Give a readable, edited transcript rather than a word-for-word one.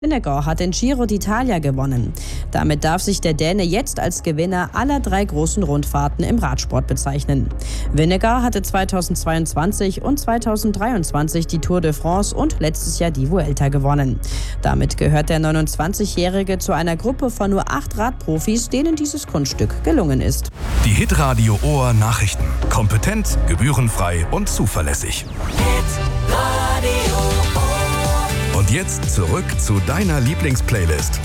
Vingegaard hat den Giro d'Italia gewonnen. Damit darf sich der Däne jetzt als Gewinner aller 3 großen Rundfahrten im Radsport bezeichnen. Vingegaard hatte 2022 und 2023 die Tour de France und letztes Jahr die Vuelta gewonnen. Damit gehört der 29-Jährige zu einer Gruppe von nur 8 Radprofis, denen dieses Kunststück gelungen ist. Die Hitradio Ohr Nachrichten. Kompetent, gebührenfrei und zuverlässig. Und jetzt zurück zu deiner Lieblingsplaylist.